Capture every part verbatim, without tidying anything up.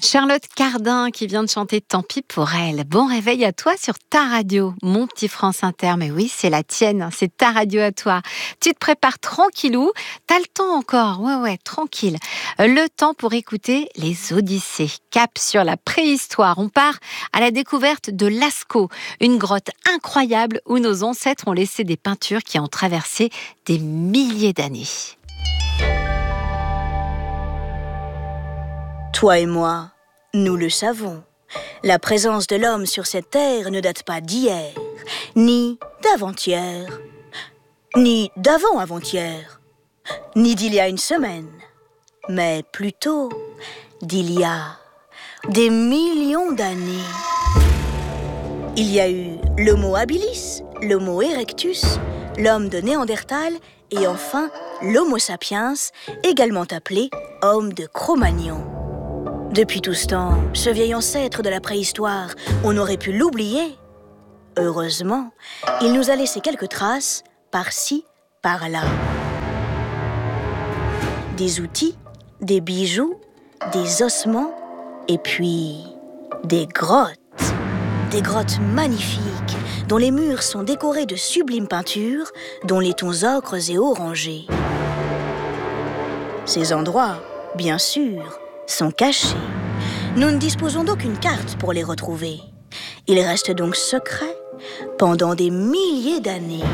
Charlotte Cardin qui vient de chanter Tant pis pour elle. Bon réveil à toi sur ta radio, mon petit France Inter. Mais oui, c'est la tienne, c'est ta radio à toi. Tu te prépares tranquillou, t'as le temps encore, ouais ouais, tranquille. Le temps pour écouter les Odyssées. Cap sur la préhistoire, on part à la découverte de Lascaux, une grotte incroyable où nos ancêtres ont laissé des peintures qui ont traversé des milliers d'années. Toi et moi, nous le savons. La présence de l'homme sur cette terre ne date pas d'hier, ni d'avant-hier, ni d'avant-avant-hier, ni d'il y a une semaine, mais plutôt d'il y a des millions d'années. Il y a eu l'Homo habilis, l'Homo erectus, l'homme de Néandertal et enfin l'Homo sapiens, également appelé homme de Cro-Magnon. Depuis tout ce temps, ce vieil ancêtre de la préhistoire, on aurait pu l'oublier. Heureusement, il nous a laissé quelques traces, par-ci, par-là. Des outils, des bijoux, des ossements, et puis des grottes. Des grottes magnifiques, dont les murs sont décorés de sublimes peintures, dont les tons ocres et orangés. Ces endroits, bien sûr, sont cachés. Nous ne disposons d'aucune carte pour les retrouver. Ils restent donc secrets pendant des milliers d'années.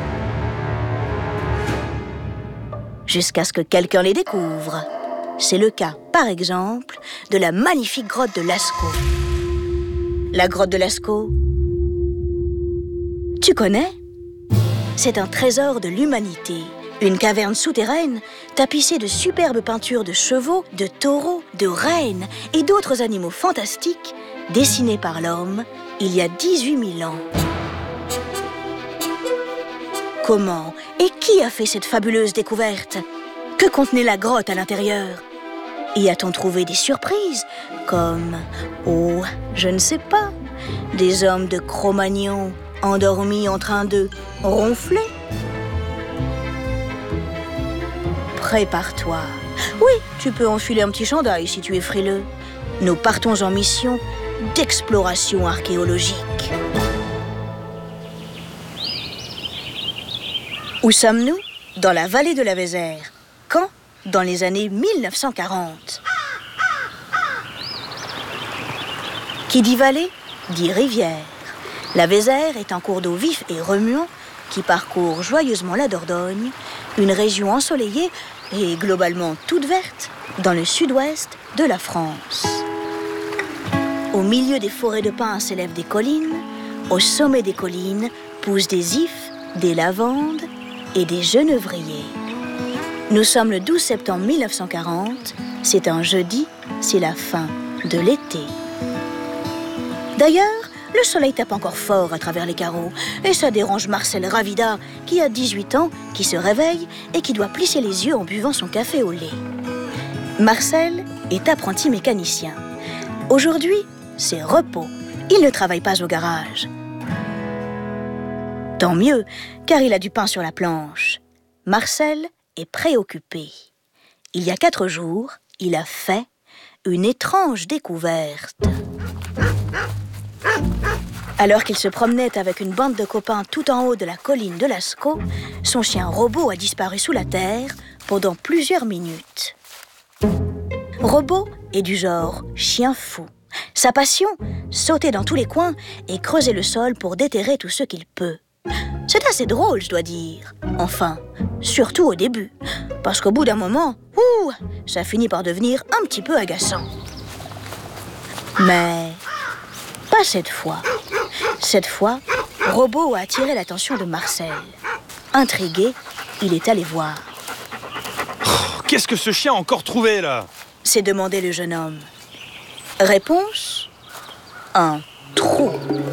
Jusqu'à ce que quelqu'un les découvre. C'est le cas, par exemple, de la magnifique grotte de Lascaux. La grotte de Lascaux, tu connais? C'est un trésor de l'humanité. Une caverne souterraine tapissée de superbes peintures de chevaux, de taureaux, de rennes et d'autres animaux fantastiques dessinés par l'homme il y a dix-huit mille ans. Comment et qui a fait cette fabuleuse découverte? Que contenait la grotte à l'intérieur? Y a-t-on trouvé des surprises comme, oh, je ne sais pas, des hommes de Cro-Magnon endormis en train de ronfler? Prépare-toi. Oui, tu peux enfiler un petit chandail si tu es frileux. Nous partons en mission d'exploration archéologique. Où sommes-nous? Dans la vallée de la Vézère. Quand? Dans les années mille neuf cent quarante. Qui dit vallée, dit rivière. La Vézère est un cours d'eau vif et remuant qui parcourt joyeusement la Dordogne, une région ensoleillée et globalement toute verte dans le sud-ouest de la France. Au milieu des forêts de pins s'élèvent des collines, au sommet des collines poussent des ifs, des lavandes et des genevriers. Nous sommes le douze septembre mille neuf cent quarante, c'est un jeudi, c'est la fin de l'été. D'ailleurs, le soleil tape encore fort à travers les carreaux et ça dérange Marcel Ravida, qui a dix-huit ans, qui se réveille et qui doit plisser les yeux en buvant son café au lait. Marcel est apprenti mécanicien. Aujourd'hui, c'est repos. Il ne travaille pas au garage. Tant mieux, car il a du pain sur la planche. Marcel est préoccupé. Il y a quatre jours, il a fait une étrange découverte. Alors qu'il se promenait avec une bande de copains tout en haut de la colline de Lascaux, son chien Robot a disparu sous la terre pendant plusieurs minutes. Robot est du genre chien fou. Sa passion, sauter dans tous les coins et creuser le sol pour déterrer tout ce qu'il peut. C'est assez drôle, je dois dire. Enfin, surtout au début. Parce qu'au bout d'un moment, ouh, ça finit par devenir un petit peu agaçant. Mais pas cette fois. Cette fois, Robot a attiré l'attention de Marcel. Intrigué, il est allé voir. Oh, qu'est-ce que ce chien a encore trouvé, là? S'est demandé le jeune homme. Réponse: un trou.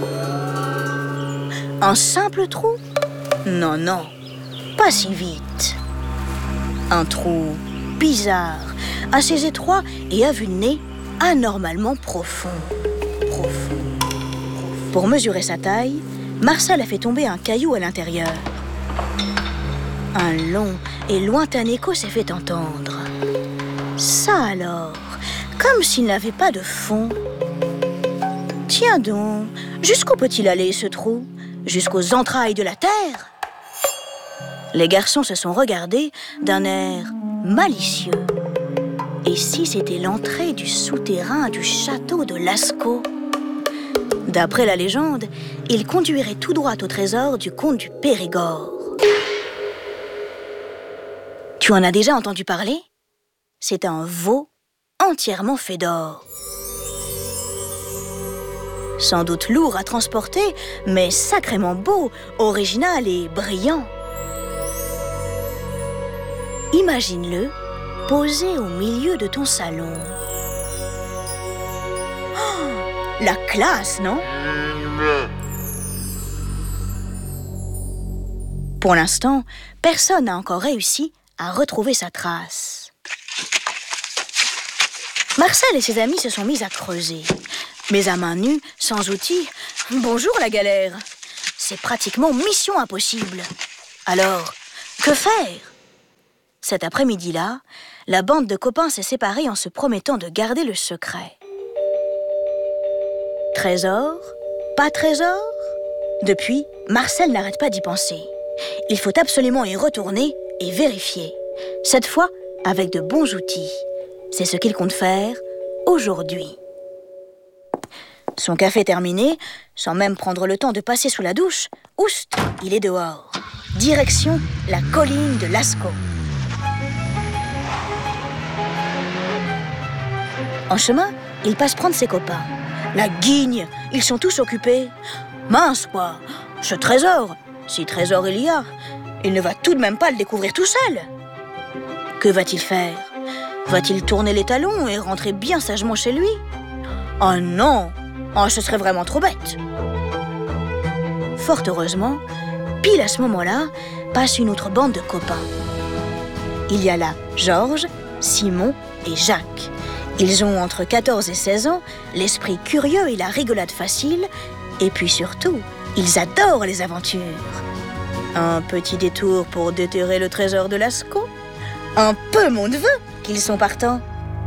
Un simple trou? Non, non, pas si vite. Un trou bizarre, assez étroit et à vue de nez anormalement profond. Profond. Pour mesurer sa taille, Marcel a fait tomber un caillou à l'intérieur. Un long et lointain écho s'est fait entendre. Ça alors, comme s'il n'avait pas de fond. Tiens donc, jusqu'où peut-il aller ce trou? Jusqu'aux entrailles de la terre? Les garçons se sont regardés d'un air malicieux. Et si c'était l'entrée du souterrain du château de Lascaux? D'après la légende, il conduirait tout droit au trésor du comte du Périgord. Tu en as déjà entendu parler? C'est un veau entièrement fait d'or. Sans doute lourd à transporter, mais sacrément beau, original et brillant. Imagine-le posé au milieu de ton salon. Oh, la classe, non? Pour l'instant, personne n'a encore réussi à retrouver sa trace. Marcel et ses amis se sont mis à creuser. Mais à main nue, sans outils, bonjour la galère. C'est pratiquement mission impossible. Alors, que faire? Cet après-midi-là, la bande de copains s'est séparée en se promettant de garder le secret. Trésor? Pas trésor? Depuis, Marcel n'arrête pas d'y penser. Il faut absolument y retourner et vérifier. Cette fois, avec de bons outils. C'est ce qu'il compte faire aujourd'hui. Son café terminé, sans même prendre le temps de passer sous la douche, oust, il est dehors. Direction la colline de Lascaux. En chemin, il passe prendre ses copains. La guigne, ils sont tous occupés. Mince quoi, ce trésor, si trésor il y a, il ne va tout de même pas le découvrir tout seul. Que va-t-il faire? Va-t-il tourner les talons et rentrer bien sagement chez lui? Oh non! Oh, ce serait vraiment trop bête. Fort heureusement, pile à ce moment-là, passe une autre bande de copains. Il y a là Georges, Simon et Jacques. Ils ont entre quatorze et seize ans, l'esprit curieux et la rigolade facile, et puis surtout, ils adorent les aventures. Un petit détour pour déterrer le trésor de Lascaux? Un peu mon neveu qu'ils sont partants.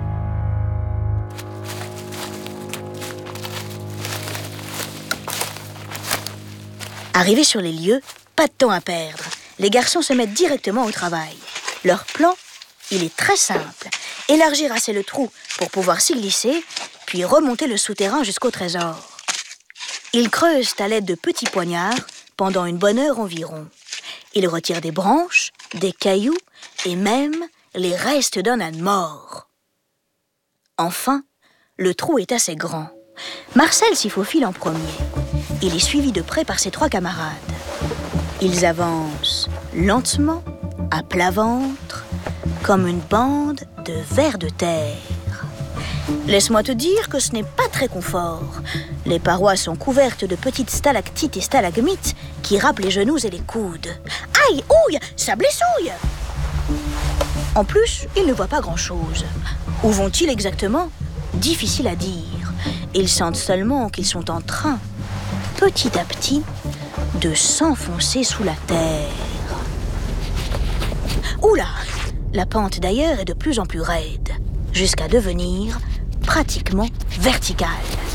Arrivés sur les lieux, pas de temps à perdre. Les garçons se mettent directement au travail. Leur plan, il est très simple. Élargir assez le trou pour pouvoir s'y glisser, puis remonter le souterrain jusqu'au trésor. Ils creusent à l'aide de petits poignards pendant une bonne heure environ. Ils retirent des branches, des cailloux et même les restes d'un âne mort. Enfin, le trou est assez grand. Marcel s'y faufile en premier. Il est suivi de près par ses trois camarades. Ils avancent lentement, à plat ventre, comme une bande de vers de terre. Laisse-moi te dire que ce n'est pas très confort. Les parois sont couvertes de petites stalactites et stalagmites qui râpent les genoux et les coudes. Aïe, ouille, ça blessouille! En plus, ils ne voient pas grand-chose. Où vont-ils exactement? Difficile à dire. Ils sentent seulement qu'ils sont en train, petit à petit, de s'enfoncer sous la terre. Oula! La pente d'ailleurs est de plus en plus raide, jusqu'à devenir pratiquement verticale.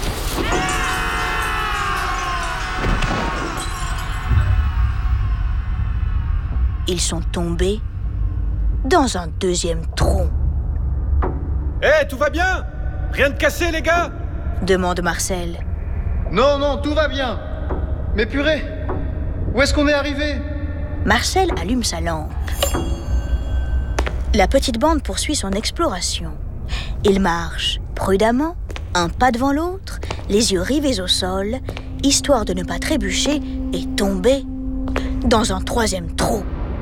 Ils sont tombés dans un deuxième trou. Hé, hey, tout va bien? Rien de cassé, les gars? Demande Marcel. Non, non, tout va bien. Mais purée, où est-ce qu'on est arrivé? Marcel allume sa lampe. La petite bande poursuit son exploration. Il marche prudemment, un pas devant l'autre, les yeux rivés au sol, histoire de ne pas trébucher et tomber dans un troisième trou.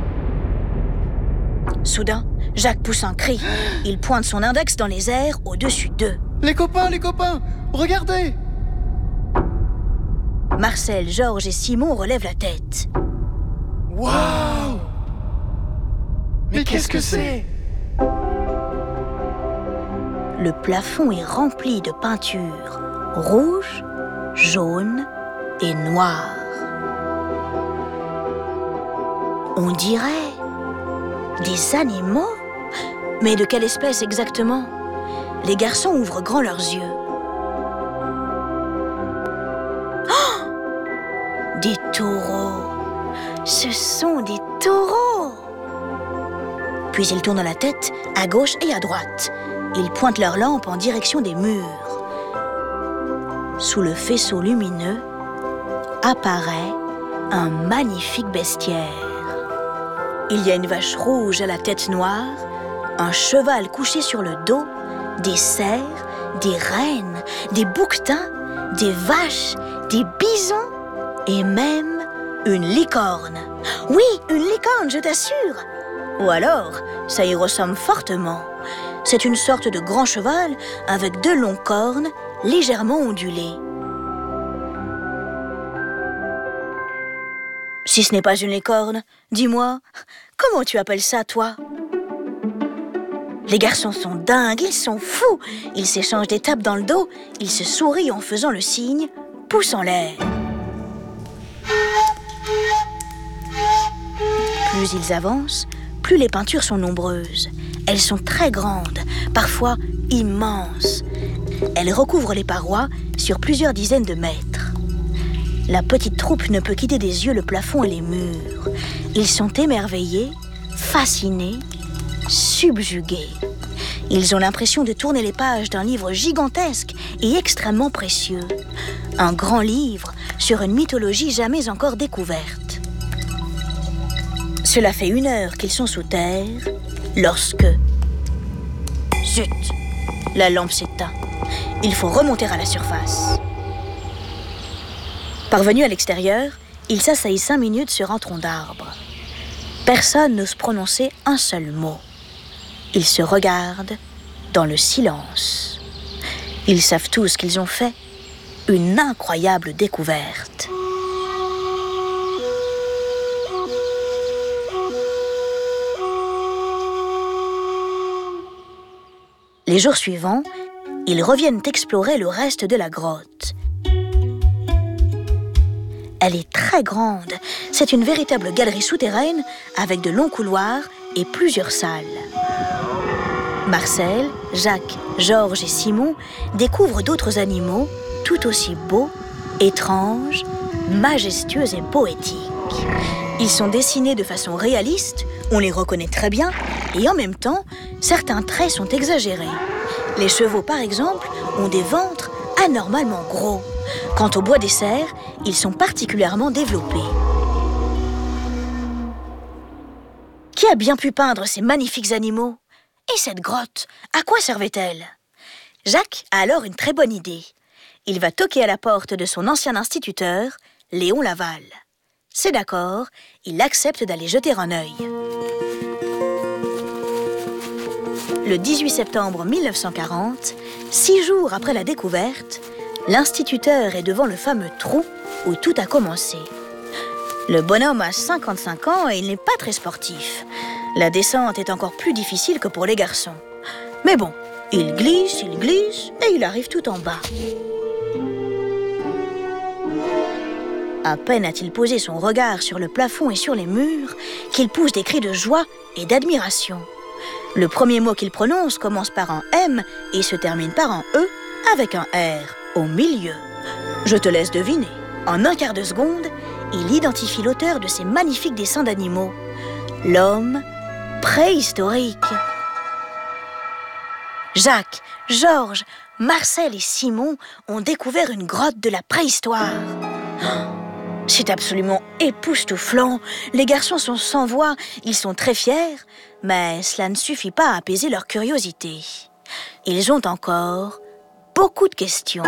Soudain, Jacques pousse un cri. Il pointe son index dans les airs au-dessus d'eux. Les copains, les copains, regardez! Marcel, Georges et Simon relèvent la tête. Waouh! Mais qu'est-ce que c'est? Le plafond est rempli de peintures rouges, jaunes et noires. On dirait des animaux. Mais de quelle espèce exactement? les garçons ouvrent grand leurs yeux. Oh! Des taureaux! Ce sont des taureaux! Puis ils tournent la tête à gauche et à droite. Ils pointent leur lampe en direction des murs. Sous le faisceau lumineux apparaît un magnifique bestiaire. Il y a une vache rouge à la tête noire, un cheval couché sur le dos, des cerfs, des rennes, des bouquetins, des vaches, des bisons et même une licorne. Oui, une licorne, je t'assure. Ou alors, ça y ressemble fortement. C'est une sorte de grand cheval avec deux longues cornes légèrement ondulées. Si ce n'est pas une licorne, dis-moi, comment tu appelles ça, toi? Les garçons sont dingues, ils sont fous. Ils s'échangent des tapes dans le dos, ils se sourient en faisant le signe « pouce en l'air ». Plus ils avancent, plus les peintures sont nombreuses. Elles sont très grandes, parfois immenses. Elles recouvrent les parois sur plusieurs dizaines de mètres. La petite troupe ne peut quitter des yeux le plafond et les murs. Ils sont émerveillés, fascinés, subjugués. Ils ont l'impression de tourner les pages d'un livre gigantesque et extrêmement précieux. Un grand livre sur une mythologie jamais encore découverte. Cela fait une heure qu'ils sont sous terre, lorsque... Zut! La lampe s'éteint. Il faut remonter à la surface. Parvenus à l'extérieur, ils s'asseyent cinq minutes sur un tronc d'arbre. Personne n'ose prononcer un seul mot. Ils se regardent dans le silence. Ils savent tous qu'ils ont fait une incroyable découverte. Les jours suivants, ils reviennent explorer le reste de la grotte. Elle est très grande. C'est une véritable galerie souterraine avec de longs couloirs et plusieurs salles. Marcel, Jacques, Georges et Simon découvrent d'autres animaux tout aussi beaux, étranges, majestueux et poétiques. Ils sont dessinés de façon réaliste, on les reconnaît très bien, et en même temps, certains traits sont exagérés. Les chevaux, par exemple, ont des ventres anormalement gros. Quant au bois des cerfs, ils sont particulièrement développés. Qui a bien pu peindre ces magnifiques animaux? Et cette grotte, à quoi servait-elle? Jacques a alors une très bonne idée. Il va toquer à la porte de son ancien instituteur, Léon Laval. C'est d'accord, il accepte d'aller jeter un œil. Le dix-huit septembre mille neuf cent quarante, six jours après la découverte, l'instituteur est devant le fameux trou où tout a commencé. Le bonhomme a cinquante-cinq ans et il n'est pas très sportif. La descente est encore plus difficile que pour les garçons. Mais bon, il glisse, il glisse et il arrive tout en bas. À peine a-t-il posé son regard sur le plafond et sur les murs qu'il pousse des cris de joie et d'admiration. Le premier mot qu'il prononce commence par un M et se termine par un E avec un R au milieu. Je te laisse deviner. En un quart de seconde, il identifie l'auteur de ces magnifiques dessins d'animaux. L'homme préhistorique. Jacques, Georges, Marcel et Simon ont découvert une grotte de la préhistoire. C'est absolument époustouflant. Les garçons sont sans voix, ils sont très fiers, mais cela ne suffit pas à apaiser leur curiosité. Ils ont encore beaucoup de questions.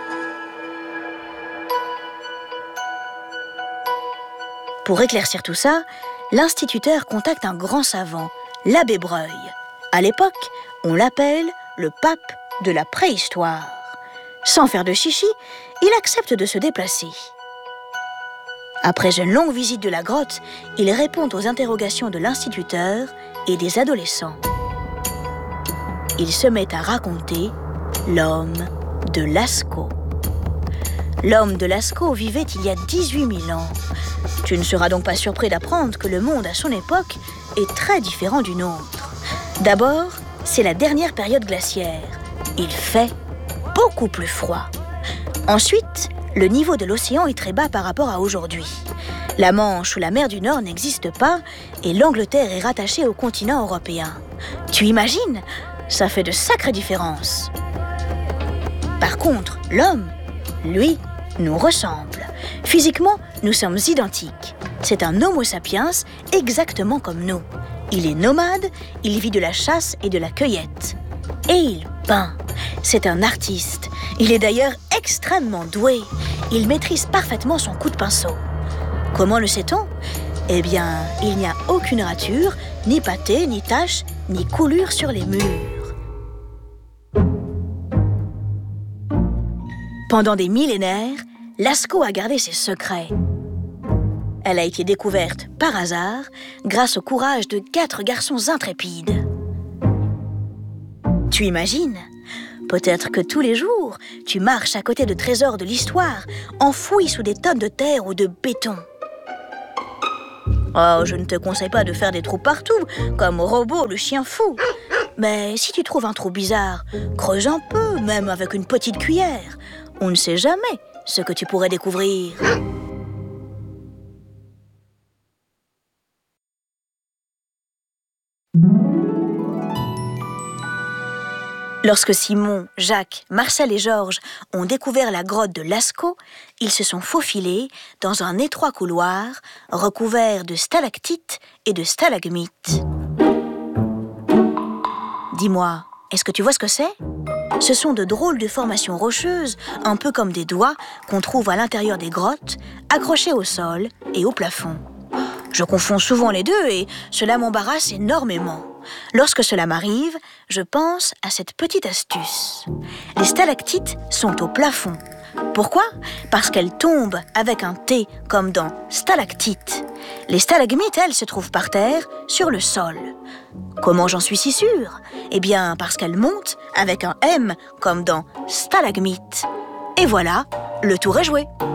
Pour éclaircir tout ça, l'instituteur contacte un grand savant, l'abbé Breuil. À l'époque, on l'appelle le pape de la préhistoire. Sans faire de chichi, il accepte de se déplacer. Après une longue visite de la grotte, il répond aux interrogations de l'instituteur et des adolescents. Il se met à raconter l'homme de Lascaux. L'homme de Lascaux vivait il y a dix-huit mille ans. Tu ne seras donc pas surpris d'apprendre que le monde à son époque est très différent du nôtre. D'abord, c'est la dernière période glaciaire. il fait beaucoup plus froid. Ensuite, le niveau de l'océan est très bas par rapport à aujourd'hui. La Manche ou la mer du Nord n'existe pas et l'Angleterre est rattachée au continent européen. Tu imagines? Ça fait de sacrées différences. Par contre, l'homme, lui, nous ressemble. Physiquement, nous sommes identiques. C'est un Homo sapiens exactement comme nous. Il est nomade, il vit de la chasse et de la cueillette. Et il peint. C'est un artiste. Il est d'ailleurs extrêmement doué. Il maîtrise parfaitement son coup de pinceau. Comment le sait-on? Eh bien, il n'y a aucune rature, ni pâté, ni tache, ni coulure sur les murs. Pendant des millénaires, Lascaux a gardé ses secrets. Elle a été découverte par hasard grâce au courage de quatre garçons intrépides. Tu imagines? Peut-être que tous les jours, tu marches à côté de trésors de l'histoire, enfouis sous des tonnes de terre ou de béton. Oh, je ne te conseille pas de faire des trous partout, comme Robot le chien fou. Mais si tu trouves un trou bizarre, creuse un peu, même avec une petite cuillère. On ne sait jamais ce que tu pourrais découvrir. Lorsque Simon, Jacques, Marcel et Georges ont découvert la grotte de Lascaux, ils se sont faufilés dans un étroit couloir recouvert de stalactites et de stalagmites. Dis-moi, est-ce que tu vois ce que c'est? Ce sont de drôles de formations rocheuses, un peu comme des doigts qu'on trouve à l'intérieur des grottes, accrochés au sol et au plafond. Je confonds souvent les deux et cela m'embarrasse énormément. Lorsque cela m'arrive, je pense à cette petite astuce. Les stalactites sont au plafond. Pourquoi? Parce qu'elles tombent avec un T, comme dans stalactite. Les stalagmites, elles, se trouvent par terre, sur le sol. Comment j'en suis si sûre? Eh bien, parce qu'elles montent avec un M, comme dans stalagmite. Et voilà, le tour est joué.